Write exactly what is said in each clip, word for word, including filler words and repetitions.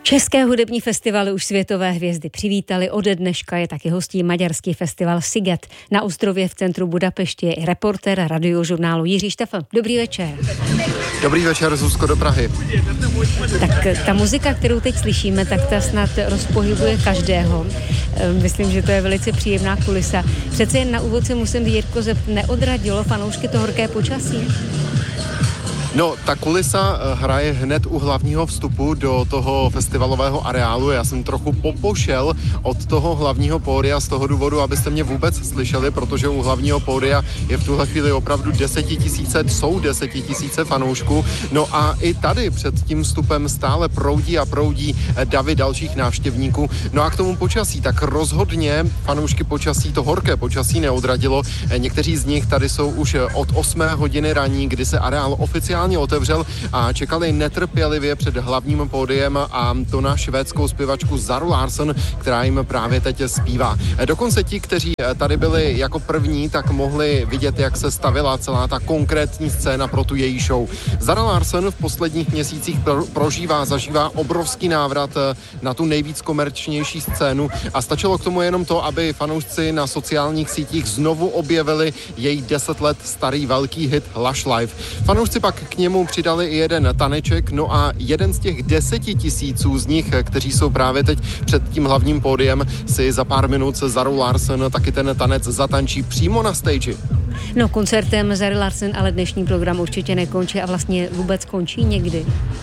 České hudební festivaly už světové hvězdy přivítali. Ode dneška je taky hostí maďarský festival Sziget. Na ostrově v centru Budapešti je i reportér Radiožurnálu Jiří Štefl. Dobrý večer. Dobrý večer, Zuzko, do Prahy. Tak ta muzika, kterou teď slyšíme, tak ta snad rozpohybuje každého. Myslím, že to je velice příjemná kulisa. Přece jen na úvod se musím, Jirko, zept, neodradilo fanoušky to horké počasí? No, ta kulisa hraje hned u hlavního vstupu do toho festivalového areálu. Já jsem trochu popošel od toho hlavního pódia z toho důvodu, abyste mě vůbec slyšeli, protože u hlavního pódia je v tuhle chvíli opravdu desetitisíce, jsou desetitisíce fanoušků. No a i tady před tím vstupem stále proudí a proudí davy dalších návštěvníků. No a k tomu počasí, tak rozhodně fanoušky počasí, to horké počasí neodradilo. Někteří z nich tady jsou už od osmé hodiny raní, kdy se areál oficiálně otevřel a čekali netrpělivě před hlavním pódiem, a to na švédskou zpěvačku Zaru Larsson, která jim právě teď zpívá. Dokonce ti, kteří tady byli jako první, tak mohli vidět, jak se stavila celá ta konkrétní scéna pro tu její show. Zara Larsson v posledních měsících prožívá, zažívá obrovský návrat na tu nejvíc komerčnější scénu a stačilo k tomu jenom to, aby fanoušci na sociálních sítích znovu objevili její deset let starý velký hit Lush Life. Fanoušci pak k němu přidali i jeden taneček, no a jeden z těch deseti tisíců z nich, kteří jsou právě teď před tím hlavním pódiem, si za pár minut se Zarou Larsson taky ten tanec zatančí přímo na stage. No, koncertem Zary Larsson ale dnešní program určitě nekončí a vlastně vůbec končí někdy.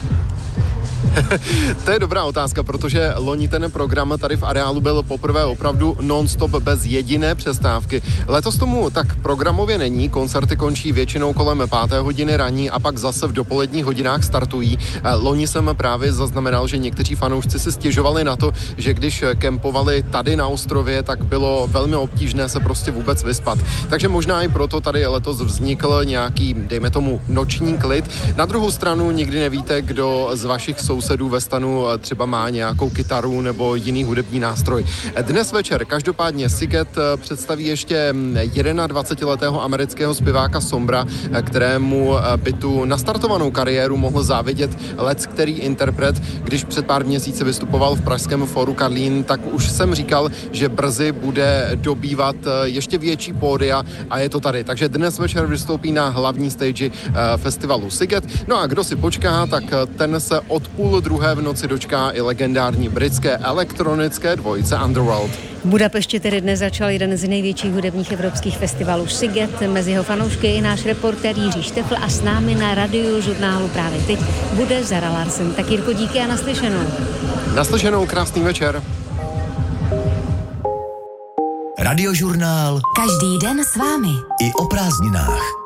To je dobrá otázka, protože loni ten program tady v areálu byl poprvé opravdu non-stop bez jediné přestávky. Letos tomu tak programově není, koncerty končí většinou kolem páté hodiny raní a pak zase v dopoledních hodinách startují. Loni jsem právě zaznamenal, že někteří fanoušci si stěžovali na to, že když kempovali tady na ostrově, tak bylo velmi obtížné se prostě vůbec vyspat. Takže možná i proto tady letos vznikl nějaký, dejme tomu, noční klid. Na druhou stranu nikdy nevíte, kdo z vašich sousedů sedů ve stanu třeba má nějakou kytaru nebo jiný hudební nástroj. Dnes večer každopádně Sziget představí ještě dvacetiletého amerického zpěváka Sombra, kterému by tu nastartovanou kariéru mohl závidět lec který interpret. Když před pár měsíci vystupoval v pražském fóru Karlín, tak už jsem říkal, že brzy bude dobývat ještě větší pódia a je to tady. Takže dnes večer vystoupí na hlavní stage festivalu Sziget. No a kdo si počká, tak ten se od půl druhé v noci dočká i legendární britské elektronické dvojice Underworld. V Budapešti tedy dnes začal jeden z největších hudebních evropských festivalů Sziget. Mezi jeho fanoušky je i náš reportér Jiří Štefl a s námi na Radiožurnálu právě teď bude Zara Larsson. Tak Jirko, díky a naslyšenou. Naslyšenou, krásný večer. Radiožurnál. Každý den s vámi. I o prázdninách.